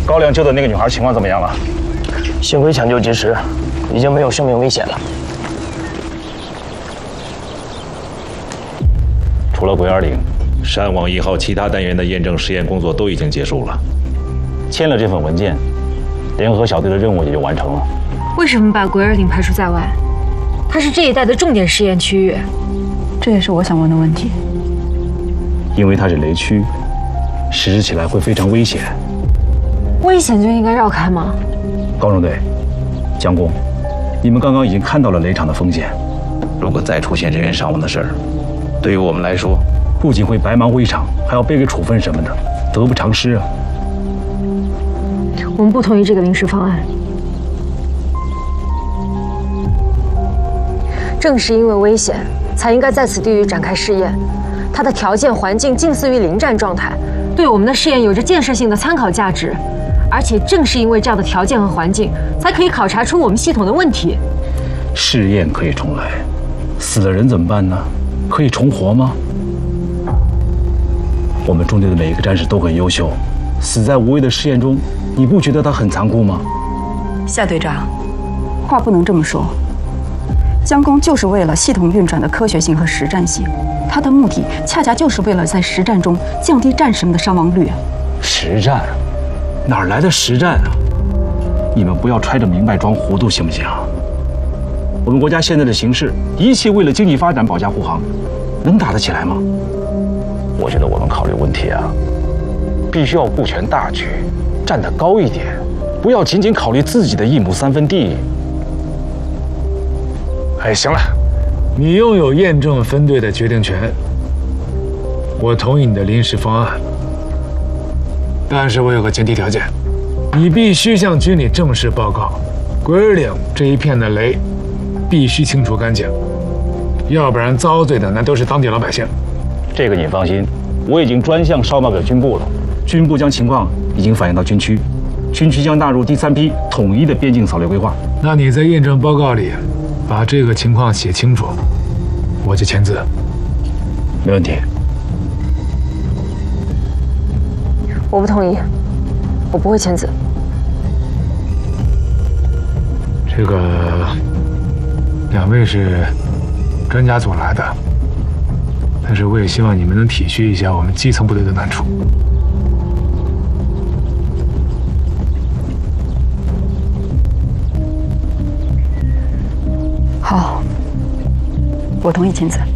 高粱救的那个女孩情况怎么样了？ 幸亏抢救及时，已经没有生命危险了。 除了鬼儿岭， 山王1号其他单元的验证实验工作都已经结束了。 签了这份文件，联合小队的任务也就完成了。 为什么把鬼儿岭排除在外？它是这一带的重点试验区域。 这也是我想问的问题。 因为它是雷区，实施起来会非常危险。 危险就应该绕开吗？ 高中队，江工，你们刚刚已经看到了雷场的风险。 如果再出现人员伤亡的事儿，对于我们来说， 不仅会白忙活一场，还要背个处分什么的，得不偿失啊！ 我们不同意这个临时方案。正是因为危险，才应该在此地域展开试验。它的条件环境近似于临战状态，对我们的试验有着建设性的参考价值。而且正是因为这样的条件和环境，才可以考察出我们系统的问题。 试验可以重来，死了人怎么办呢？可以重活吗？我们中队的每一个战士都很优秀，死在无谓的试验中，你不觉得他很残酷吗？ 夏队长，话不能这么说。江工就是为了系统运转的科学性和实战性，他的目的恰恰就是为了在实战中降低战士们的伤亡率。 实战？哪来的实战啊？你们不要揣着明白装糊涂，行不行？我们国家现在的形势，一切为了经济发展保驾护航，能打得起来吗？我觉得我们考虑问题啊，必须要顾全大局，站得高一点，不要仅仅考虑自己的1亩3分地。 哎，行了，你拥有验证分队的决定权，我同意你的临时方案。但是我有个前提条件，你必须向军里正式报告，鬼儿岭这一片的雷必须清除干净，要不然遭罪的那都是当地老百姓。 这个你放心，我已经专项捎报给军部了，军部将情况已经反映到军区，军区将纳入第3批统一的边境扫雷规划。 那你在验证报告里把这个情况写清楚，我就签字。 没问题。 我不同意，我不会签字。 这个2位是专家组来的，但是我也希望你们能体恤一下我们基层部队的难处。 好，我同意签字。